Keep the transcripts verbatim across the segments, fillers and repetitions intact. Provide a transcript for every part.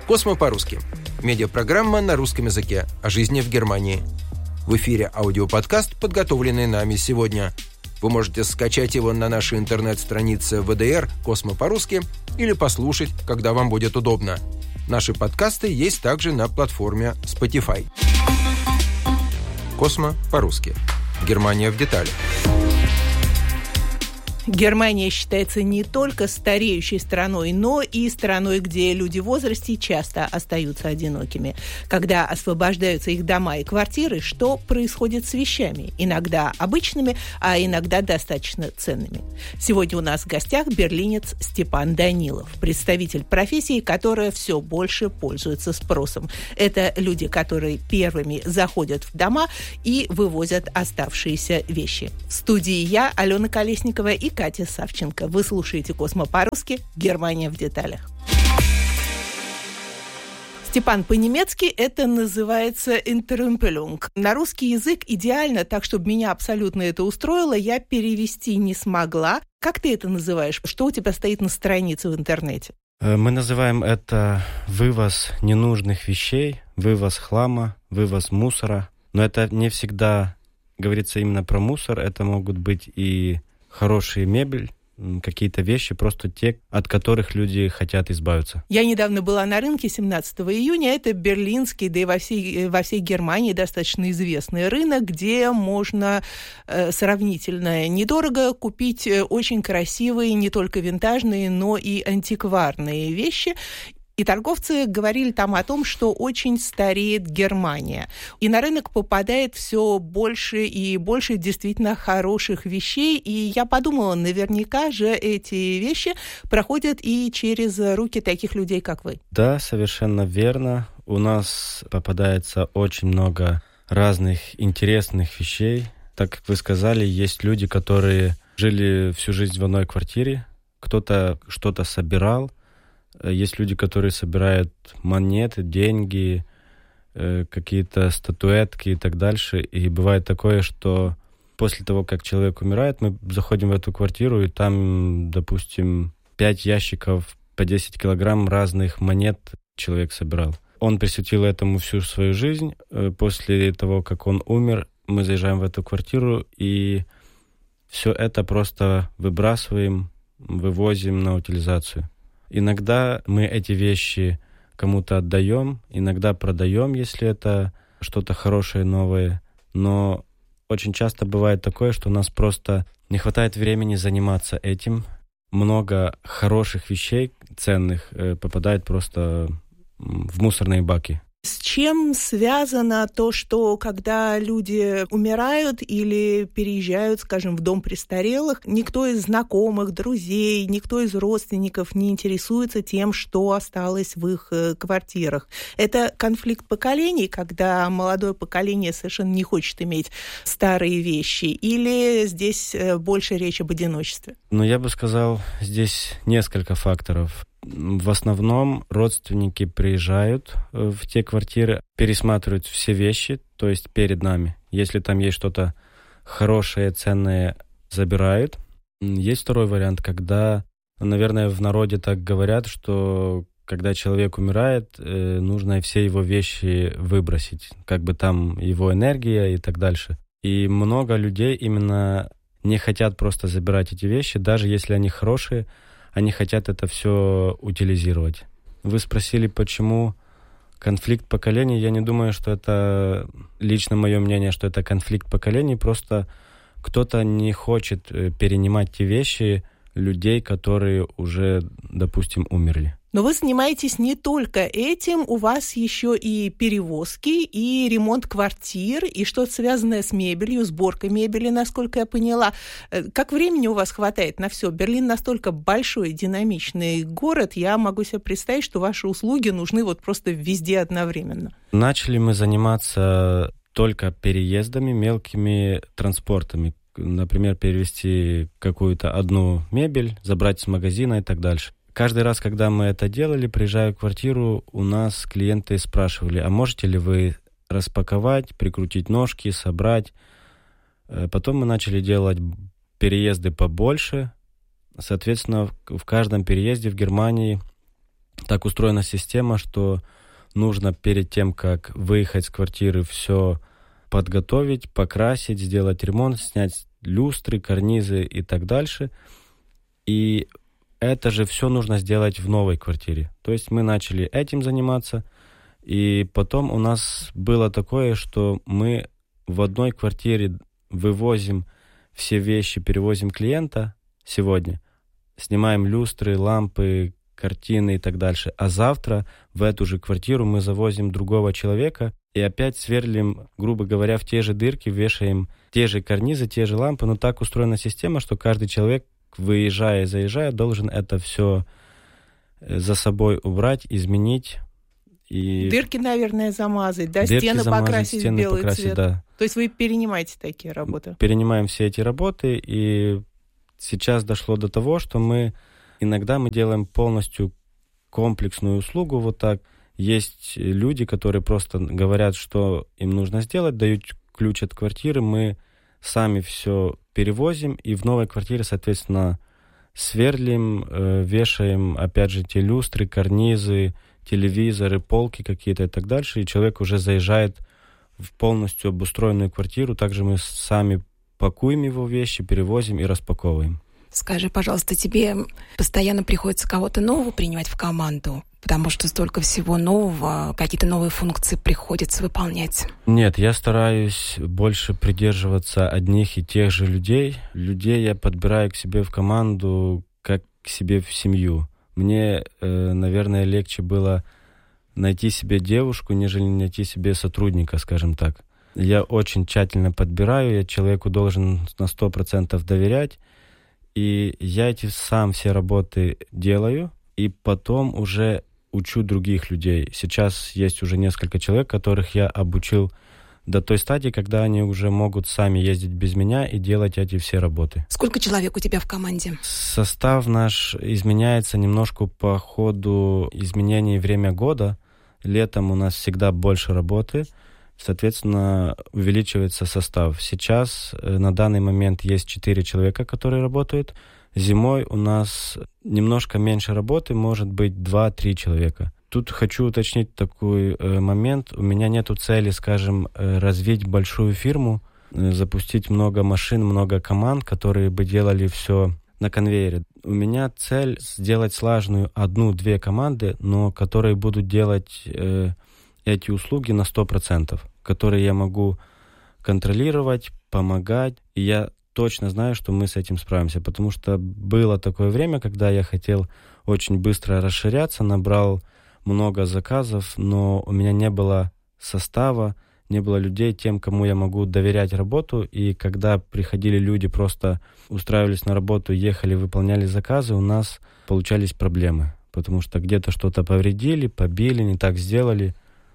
«Космо по-русски». Медиапрограмма на русском языке о жизни в Германии. В эфире аудиоподкаст, подготовленный нами сегодня. Вы можете скачать его на нашей интернет-странице вэ дэ эр «Космо по-русски» или послушать, когда вам будет удобно. Наши подкасты есть также на платформе Spotify. «Космо по-русски». Германия в деталях. Германия считается не только стареющей страной, но и страной, где люди в возрасте часто остаются одинокими. Когда освобождаются их дома и квартиры, что происходит с вещами? Иногда обычными, а иногда достаточно ценными. Сегодня у нас в гостях берлинец Степан Данилов, представитель профессии, которая все больше пользуется спросом. Это люди, которые первыми заходят в дома и вывозят оставшиеся вещи. В студии я, Алена Колесникова, и Катя Савченко. Вы слушаете «Космо по-русски. Германия в деталях». Степан, по-немецки это называется «Entrümpelung». На русский язык идеально, так, чтобы меня абсолютно это устроило, я перевести не смогла. Как ты это называешь? Что у тебя стоит на странице в интернете? Мы называем это вывоз ненужных вещей, вывоз хлама, вывоз мусора. Но это не всегда говорится именно про мусор. Это могут быть и хорошая мебель, какие-то вещи, просто те, от которых люди хотят избавиться. Я недавно была на рынке семнадцатого июня. Это берлинский, да и во всей, во всей Германии достаточно известный рынок, где можно э, сравнительно недорого купить очень красивые, не только винтажные, но и антикварные вещи. И торговцы говорили там о том, что очень стареет Германия. И на рынок попадает все больше и больше действительно хороших вещей. И я подумала, наверняка же эти вещи проходят и через руки таких людей, как вы. Да, совершенно верно. У нас попадается очень много разных интересных вещей. Так как вы сказали, есть люди, которые жили всю жизнь в одной квартире. Кто-то что-то собирал. Есть люди, которые собирают монеты, деньги, э, какие-то статуэтки и так дальше. И бывает такое, что после того, как человек умирает, мы заходим в эту квартиру, и там, допустим, пять ящиков по десять килограмм разных монет человек собирал. Он посвятил этому всю свою жизнь. После того, как он умер, мы заезжаем в эту квартиру, и все это просто выбрасываем, вывозим на утилизацию. Иногда мы эти вещи кому-то отдаем, иногда продаем, если это что-то хорошее, новое. Но очень часто бывает такое, что у нас просто не хватает времени заниматься этим. Много хороших вещей, ценных, попадает просто в мусорные баки. С чем связано то, что когда люди умирают или переезжают, скажем, в дом престарелых, никто из знакомых, друзей, никто из родственников не интересуется тем, что осталось в их квартирах? Это конфликт поколений, когда молодое поколение совершенно не хочет иметь старые вещи, или здесь больше речь об одиночестве? Ну, я бы сказал, здесь несколько факторов. В основном родственники приезжают в те квартиры, пересматривают все вещи, то есть перед нами. Если там есть что-то хорошее, ценное, забирают. Есть второй вариант, когда, наверное, в народе так говорят, что когда человек умирает, нужно все его вещи выбросить, как бы там его энергия и так дальше. И много людей именно не хотят просто забирать эти вещи, даже если они хорошие, они хотят это все утилизировать. Вы спросили, почему конфликт поколений. Я не думаю, что это лично мое мнение, что это конфликт поколений. Просто кто-то не хочет перенимать те вещи людей, которые уже, допустим, умерли. Но вы занимаетесь не только этим, у вас еще и перевозки, и ремонт квартир, и что-то связанное с мебелью, сборкой мебели, насколько я поняла. Как времени у вас хватает на все? Берлин настолько большой, динамичный город, я могу себе представить, что ваши услуги нужны вот просто везде одновременно. Начали мы заниматься только переездами, мелкими транспортами. Например, перевезти какую-то одну мебель, забрать с магазина и так дальше. Каждый раз, когда мы это делали, приезжая в квартиру, у нас клиенты спрашивали, а можете ли вы распаковать, прикрутить ножки, собрать. Потом мы начали делать переезды побольше. Соответственно, в каждом переезде в Германии Так устроена система, что нужно перед тем, как выехать с квартиры, все подготовить, покрасить, сделать ремонт, снять люстры, карнизы и так дальше. И это же все нужно сделать в новой квартире. То есть мы начали этим заниматься, и потом у нас было такое, что мы в одной квартире вывозим все вещи, перевозим клиента сегодня, снимаем люстры, лампы, картины и так дальше. А завтра в эту же квартиру мы завозим другого человека и опять сверлим, грубо говоря, в те же дырки, вешаем те же карнизы, те же лампы. Но так устроена система, что каждый человек, выезжая и заезжая, должен это все за собой убрать, изменить. И дырки, наверное, замазать, да? Дырки стены замазать, покрасить стены в белый покрасить, цвет. Да. То есть вы перенимаете такие работы? Перенимаем все эти работы, и сейчас дошло до того, что мы иногда мы делаем полностью комплексную услугу вот так. Есть люди, которые просто говорят, что им нужно сделать, дают ключ от квартиры, мы сами все перевозим, и в новой квартире, соответственно, сверлим, э, вешаем, опять же, те люстры, карнизы, телевизоры, полки какие-то и так дальше, и человек уже заезжает в полностью обустроенную квартиру. Также мы сами пакуем его вещи, перевозим и распаковываем. Скажи, пожалуйста, тебе постоянно приходится кого-то нового принимать в команду? Потому что столько всего нового, какие-то новые функции приходится выполнять. Нет, я стараюсь больше придерживаться одних и тех же людей. Людей я подбираю к себе в команду, как к себе в семью. Мне, э, наверное, легче было найти себе девушку, нежели найти себе сотрудника, скажем так. Я очень тщательно подбираю, я человеку должен на сто процентов доверять. И я эти сам все работы делаю, и потом уже учу других людей. Сейчас есть уже несколько человек, которых я обучил до той стадии, когда они уже могут сами ездить без меня и делать эти все работы. Сколько человек у тебя в команде? Состав наш изменяется немножко по ходу изменений время года. Летом у нас всегда больше работы, соответственно, увеличивается состав. Сейчас на данный момент есть четыре человека, которые работают. Зимой у нас немножко меньше работы, может быть два-три человека. Тут хочу уточнить такой э, момент. У меня нету цели, скажем, э, развить большую фирму, э, запустить много машин, много команд, которые бы делали все на конвейере. У меня цель сделать слаженную одну-две команды, но которые будут делать э, эти услуги на сто процентов, которые я могу контролировать, помогать. И я точно знаю, что мы с этим справимся, потому что было такое время, когда я хотел очень быстро расширяться, набрал много заказов, но у меня не было состава, не было людей, тем, кому я могу доверять работу. И когда приходили люди, просто устраивались на работу, ехали, выполняли заказы, у нас получались проблемы, потому что где-то что-то повредили, побили, не так сделали.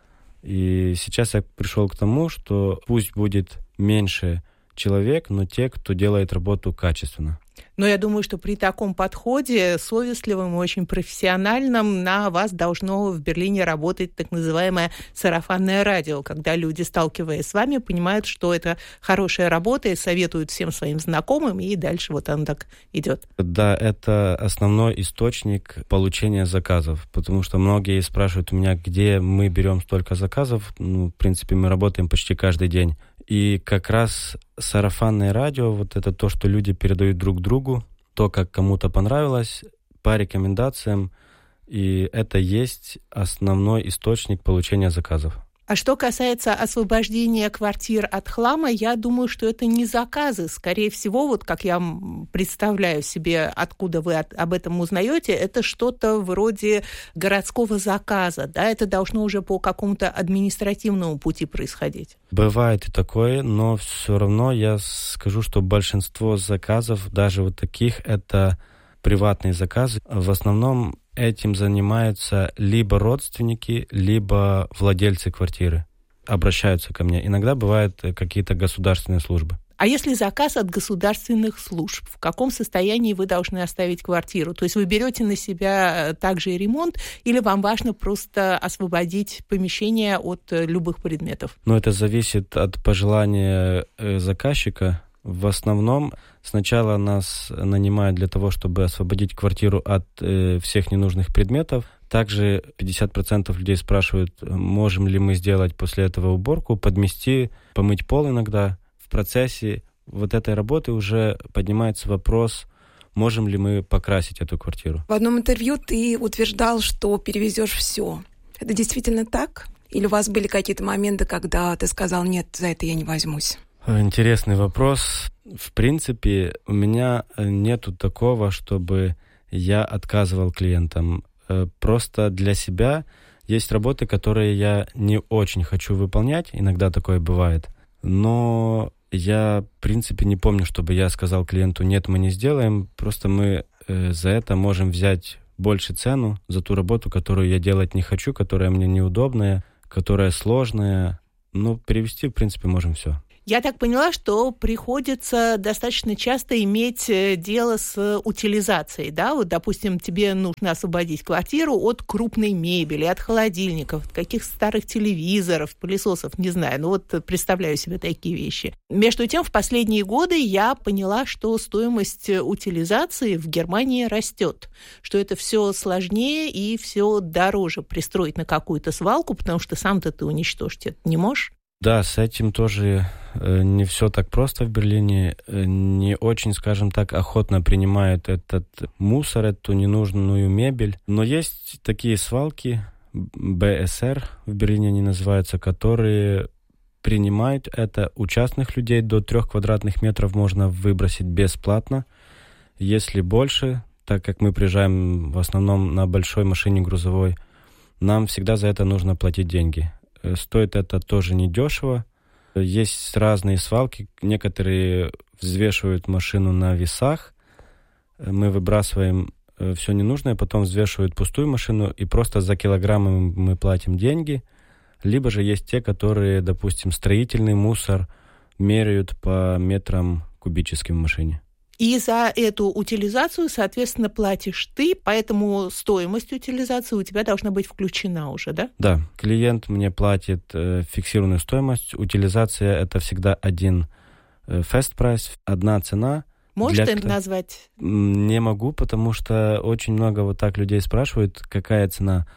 И сейчас я пришел к тому, что пусть будет меньше человек, но те, кто делает работу качественно. Но я думаю, что при таком подходе, совестливом и очень профессиональном, на вас должно в Берлине работать так называемое сарафанное радио, когда люди, сталкиваясь с вами, понимают, что это хорошая работа и советуют всем своим знакомым, и дальше вот оно так идет. Да, это основной источник получения заказов, потому что многие спрашивают у меня, где мы берем столько заказов. Ну, в принципе, мы работаем почти каждый день. И как раз сарафанное радио, вот это то, что люди передают друг другу, то, как кому-то понравилось, по рекомендациям, и это есть основной источник получения заказов. А что касается освобождения квартир от хлама, я думаю, что это не заказы. Скорее всего, вот как я представляю себе, откуда вы от, об этом узнаете, это что-то вроде городского заказа, да? Это должно уже по какому-то административному пути происходить. Бывает и такое, но все равно я скажу, что большинство заказов, даже вот таких, это приватные заказы. В основном этим занимаются либо родственники, либо владельцы квартиры. Обращаются ко мне. Иногда бывают какие-то государственные службы. А если заказ от государственных служб, в каком состоянии вы должны оставить квартиру? То есть вы берете на себя также и ремонт, или вам важно просто освободить помещение от любых предметов? Ну, это зависит от пожелания заказчика. В основном сначала нас нанимают для того, чтобы освободить квартиру от э, всех ненужных предметов. Также пятьдесят процентов людей спрашивают, можем ли мы сделать после этого уборку, подмести, помыть пол иногда. В процессе вот этой работы уже поднимается вопрос, можем ли мы покрасить эту квартиру. В одном интервью ты утверждал, что перевезешь все. Это действительно так? Или у вас были какие-то моменты, когда ты сказал, нет, за это я не возьмусь? Интересный вопрос. В принципе, у меня нету такого, чтобы я отказывал клиентам. Просто для себя есть работы, которые я не очень хочу выполнять. Иногда такое бывает. Но я, в принципе, не помню, чтобы я сказал клиенту, нет, мы не сделаем. Просто мы э, за это можем взять больше цену за ту работу, которую я делать не хочу, которая мне неудобная, которая сложная. Ну, перевести, в принципе, можем все. Я так поняла, что приходится достаточно часто иметь дело с утилизацией, да? Вот, допустим, тебе нужно освободить квартиру от крупной мебели, от холодильников, от каких-то старых телевизоров, пылесосов, не знаю. Ну вот представляю себе такие вещи. Между тем, в последние годы я поняла, что стоимость утилизации в Германии растет, что это все сложнее и все дороже пристроить на какую-то свалку, потому что сам-то ты уничтожить это не можешь. Да, с этим тоже э, не все так просто в Берлине. Э, не очень, скажем так, охотно принимают этот мусор, эту ненужную мебель. Но есть такие свалки, бэ эс эр в Берлине они называются, которые принимают это. У частных людей до трех квадратных метров можно выбросить бесплатно. Если больше, так как мы приезжаем в основном на большой машине грузовой, нам всегда за это нужно платить деньги. Стоит это тоже недешево. Есть разные свалки. Некоторые взвешивают машину на весах. Мы выбрасываем все ненужное, потом взвешивают пустую машину, и просто за килограммы мы платим деньги. Либо же есть те, которые, допустим, строительный мусор меряют по метрам кубическим в машине. И за эту утилизацию, соответственно, платишь ты, поэтому стоимость утилизации у тебя должна быть включена уже, да? Да, клиент мне платит э, фиксированную стоимость. Утилизация – это всегда один э, fast price, одна цена. Можешь для... ты назвать? Не могу, потому что очень много вот так людей спрашивают, какая цена.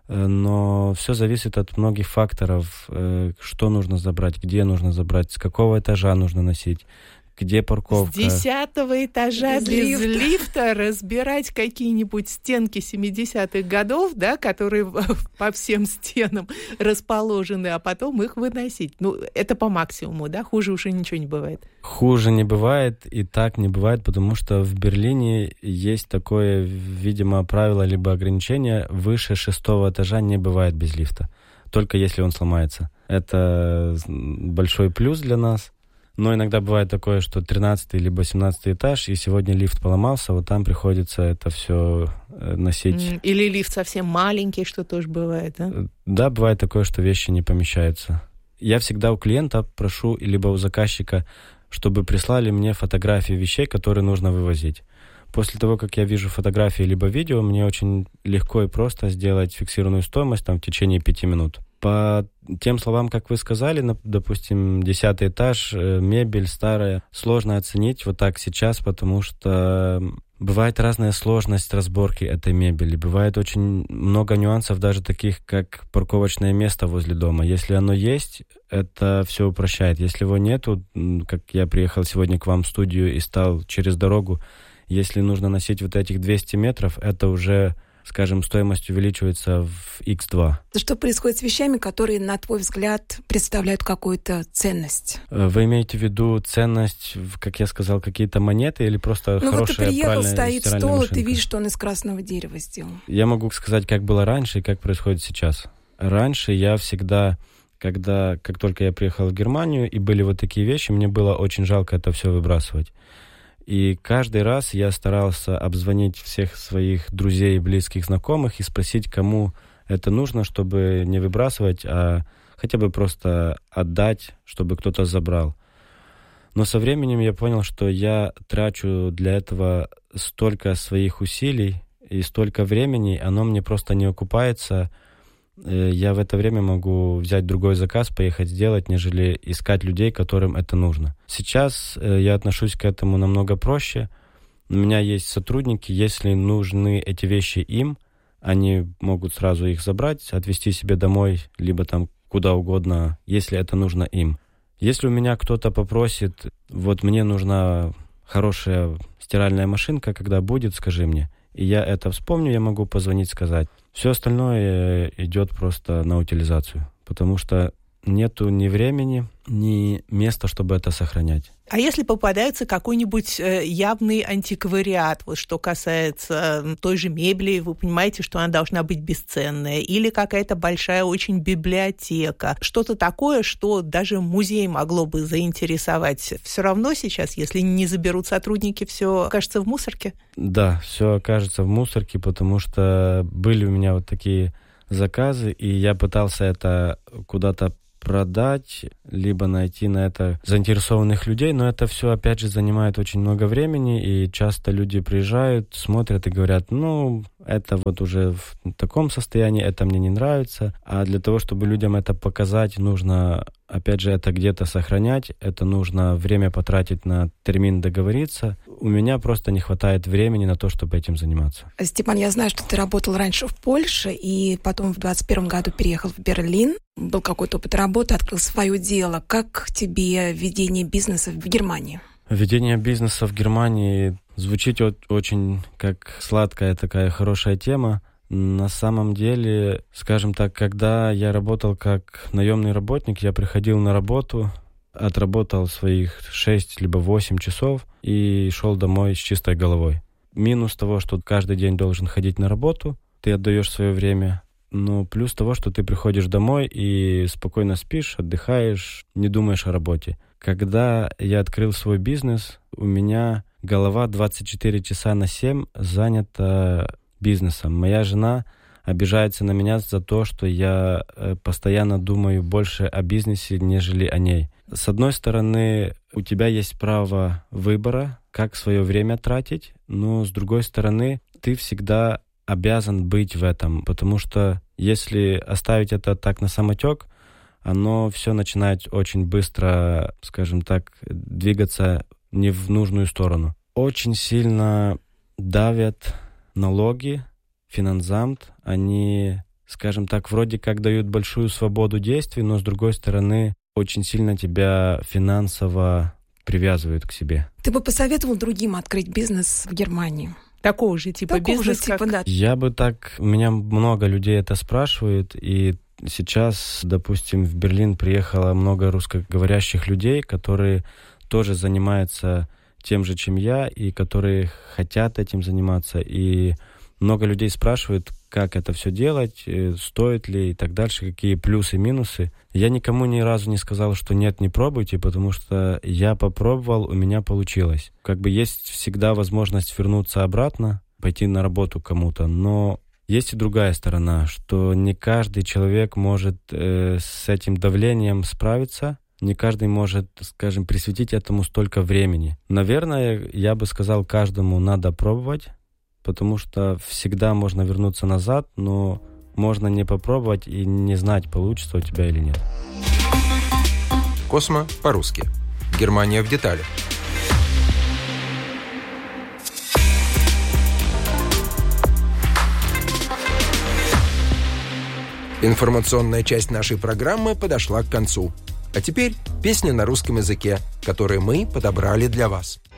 Но все зависит от многих факторов, э, что нужно забрать, где нужно забрать, с какого этажа нужно носить. Где парковка? С десятого этажа без, без лифта. лифта разбирать какие-нибудь стенки семидесятых годов, да, которые по всем стенам расположены, а потом их выносить. Ну, это по максимуму, да? Хуже уже ничего не бывает. Хуже не бывает, и так не бывает, потому что в Берлине есть такое, видимо, правило либо ограничение: выше шестого этажа не бывает без лифта, только если он сломается. Это большой плюс для нас. Но иногда бывает такое, что тринадцатый либо семнадцатый этаж, и сегодня лифт поломался, вот там приходится это все носить. Или лифт совсем маленький, что тоже бывает, да? Да, бывает такое, что вещи не помещаются. Я всегда у клиента прошу, либо у заказчика, чтобы прислали мне фотографии вещей, которые нужно вывозить. После того, как я вижу фотографии либо видео, мне очень легко и просто сделать фиксированную стоимость там, в течение пяти минут. По тем словам, как вы сказали, допустим, десятый этаж, мебель старая, сложно оценить вот так сейчас, потому что бывает разная сложность разборки этой мебели. Бывает очень много нюансов, даже таких, как парковочное место возле дома. Если оно есть, это все упрощает. Если его нету, как я приехал сегодня к вам в студию и стал через дорогу, если нужно носить вот этих двести метров, это уже, скажем, стоимость увеличивается в икс два. Что происходит с вещами, которые, на твой взгляд, представляют какую-то ценность? Вы имеете в виду ценность, как я сказал, какие-то монеты или просто ну, хорошая, вот ты приехал, стоит стол, машинка? И ты видишь, что он из красного дерева сделан. Я могу сказать, как было раньше и как происходит сейчас. Раньше я всегда, когда, как только я приехал в Германию, и были вот такие вещи, мне было очень жалко это все выбрасывать. И каждый раз я старался обзвонить всех своих друзей, близких, знакомых и спросить, кому это нужно, чтобы не выбрасывать, а хотя бы просто отдать, чтобы кто-то забрал. Но со временем я понял, что я трачу для этого столько своих усилий и столько времени, оно мне просто не окупается. Я в это время могу взять другой заказ, поехать сделать, нежели искать людей, которым это нужно. Сейчас я отношусь к этому намного проще. У меня есть сотрудники, если нужны эти вещи им, они могут сразу их забрать, отвезти себе домой, либо там куда угодно, если это нужно им. Если у меня кто-то попросит, вот мне нужна хорошая стиральная машинка, когда будет, скажи мне. И я это вспомню, я могу позвонить, сказать. Все остальное идет просто на утилизацию, потому что нету ни времени, ни места, чтобы это сохранять. А если попадается какой-нибудь э, явный антиквариат, вот что касается э, той же мебели, вы понимаете, что она должна быть бесценная, или какая-то большая очень библиотека, что-то такое, что даже музей могло бы заинтересовать. Все равно сейчас, если не заберут сотрудники, все окажется в мусорке? Да, все окажется в мусорке, потому что были у меня вот такие заказы, и я пытался это куда-то продать, либо найти на это заинтересованных людей, но это все, опять же, занимает очень много времени, и часто люди приезжают, смотрят и говорят, ну, это вот уже в таком состоянии, это мне не нравится, а для того, чтобы людям это показать, нужно, опять же, это где-то сохранять, это нужно время потратить на термин договориться. У меня просто не хватает времени на то, чтобы этим заниматься. Степан, я знаю, что ты работал раньше в Польше, и потом в двадцать первом году переехал в Берлин. Был какой-то опыт работы, открыл свое дело. Как тебе ведение бизнеса в Германии? Ведение бизнеса в Германии звучит очень как сладкая такая хорошая тема. На самом деле, скажем так, когда я работал как наемный работник, я приходил на работу, отработал своих шесть либо восемь часов и шел домой с чистой головой. Минус того, что каждый день должен ходить на работу, ты отдаешь свое время, но плюс того, что ты приходишь домой и спокойно спишь, отдыхаешь, не думаешь о работе. Когда я открыл свой бизнес, у меня голова двадцать четыре часа на семь занята бизнесом. Моя жена обижается на меня за то, что я постоянно думаю больше о бизнесе, нежели о ней. С одной стороны, у тебя есть право выбора, как свое время тратить, но с другой стороны, ты всегда обязан быть в этом, потому что если оставить это так на самотек, оно все начинает очень быстро, скажем так, двигаться не в нужную сторону. Очень сильно давят налоги, финансамт, они, скажем так, вроде как дают большую свободу действий, но с другой стороны очень сильно тебя финансово привязывают к себе. Ты бы посоветовал другим открыть бизнес в Германии? Такого же типа Такого бизнес, же типа, как... да. Я бы так... У меня много людей это спрашивают, и сейчас, допустим, в Берлин приехало много русскоговорящих людей, которые тоже занимаются тем же, чем я, и которые хотят этим заниматься. И много людей спрашивают, как это все делать, стоит ли и так дальше, какие плюсы и минусы. Я никому ни разу не сказал, что нет, не пробуйте, потому что я попробовал, у меня получилось. Как бы есть всегда возможность вернуться обратно, пойти на работу кому-то, но есть и другая сторона, что не каждый человек может э, с этим давлением справиться, не каждый может, скажем, присвятить этому столько времени. Наверное, я бы сказал, каждому надо пробовать, потому что всегда можно вернуться назад, но можно не попробовать и не знать, получится у тебя или нет. Космо по-русски. Германия в деталях. Информационная часть нашей программы подошла к концу. А теперь песня на русском языке, которую мы подобрали для вас.